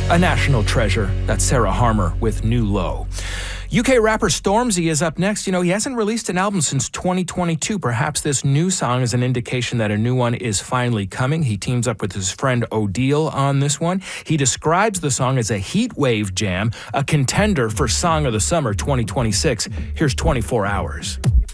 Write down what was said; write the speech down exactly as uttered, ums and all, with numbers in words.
A national treasure. That's Sarah Harmer with New Low. U K rapper Stormzy is up next. You know, he hasn't released an album since twenty twenty-two. Perhaps this new song is an indication that a new one is finally coming. He teams up with his friend Odile on this one. He describes the song as a heatwave jam, a contender for Song of the Summer twenty twenty-six. Here's twenty-four hours.